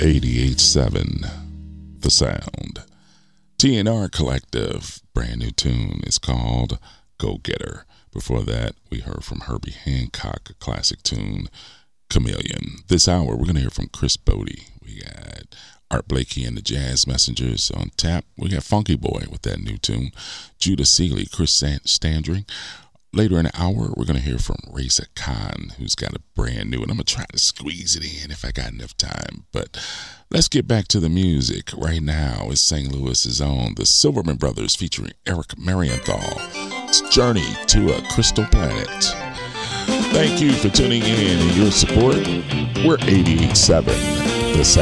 88.7 The Sound. TNR Collective, brand new tune is called Go Getter. Before that, we heard from Herbie Hancock, a classic tune, Chameleon. This hour, we're going to hear from Chris Bodie. We got Art Blakey and the Jazz Messengers on tap. We got Funky Boy with that new tune, Judah Seeley, Chris Standring. Later in the hour, we're going to hear from Reza Khan, who's got a brand new, and I'm going to try to squeeze it in if I got enough time. But let's get back to the music. Right now, it's St. Louis's own, the Silverman Brothers, featuring Eric Marienthal. It's Journey to a Crystal Planet. Thank you for tuning in and your support. We're 88.7 The Sound.